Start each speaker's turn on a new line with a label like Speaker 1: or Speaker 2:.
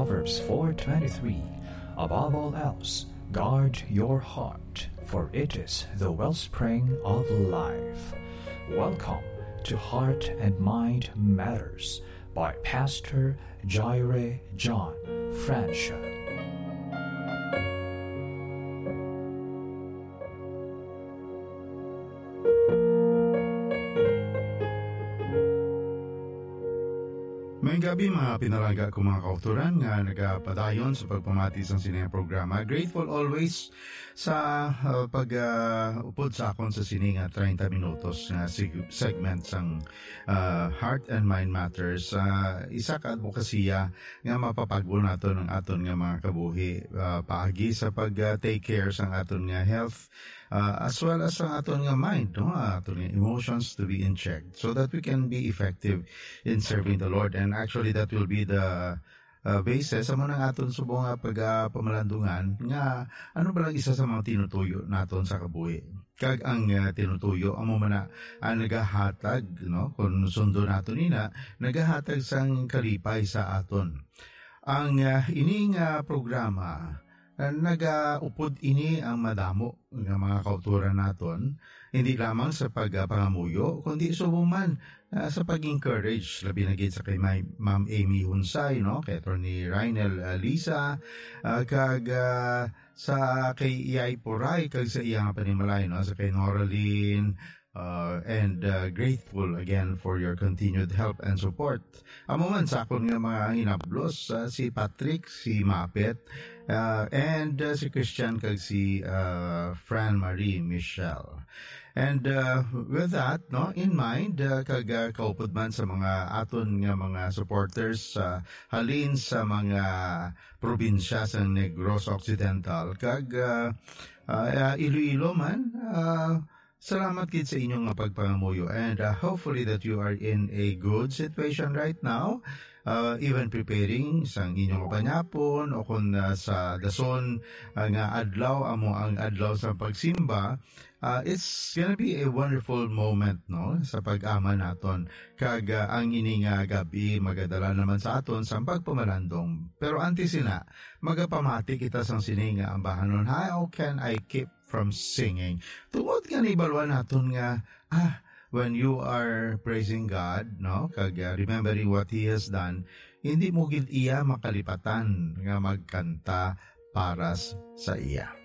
Speaker 1: Proverbs 4:23, above all else, guard your heart, for it is the wellspring of life. Welcome to Heart and Mind Matters by Pastor Jaire John Francia.
Speaker 2: May gabi mga pinalaga ko mga kauturan nga nagapadayon sa pagpamati sa sining programa. Grateful always sa pag-upod sa akon sa sining 30 minutos nga segment sang Heart and Mind Matters. Isa ka advokasya nga mapapagbo nato ng aton nga mga kabuhi paagi sa pag-take care sang aton nga health as well as ang aton nga mind, no? Aton nga emotions to be in check so that we can be effective in serving the Lord. And actually that will be the basis sa mga aton subong pamalandungan nga ano ba lang isa sa mga tinutuyo naton sa kabuhi. Kag ang tinutuyo amo man ang nagahatag, no? Kung sundo naton ina nagahatag sang kalipay sa aton. Ang ining programa nagaupod ini ang madamo ng mga kauturan naton, hindi lamang sa pagpangamuyo, kundi subong man sa pag-encourage, labi na gid sa kay Ma'am Amy Hunsay, no? Kay Attorney Rainel Lisa, kag sa kay Iyay Poray, kag sa iyang panimalay, no? Sa kay Noraline, and grateful again for your continued help and support. Amo man sa akon nga mga hinablos, si Patrick, si Mapet, and si Christian kag si Fran Marie Michelle. And with that, no, in mind, kag kaupod man sa mga aton nga mga supporters halin sa mga probinsya sa Negros Occidental kag Iloilo man, salamat kid sa inyong pagpangamuyo, and hopefully that you are in a good situation right now, even preparing sang inyong kapanyapon o kung sa dason nga adlaw amo ang adlaw sa pagsimba. It's gonna be a wonderful moment, no, sa pag-ama naton. Kag ang ini nga gabi magadala naman sa aton sa pagpamalandong. Pero antes sina, magapamati kita sang sining nga ambahanon. How can I keep from singing? Tungod nga ibalwa naton nga when you are praising God, no, kag remembering what He has done, hindi mo gid iya makalipatan nga magkanta para sa iya.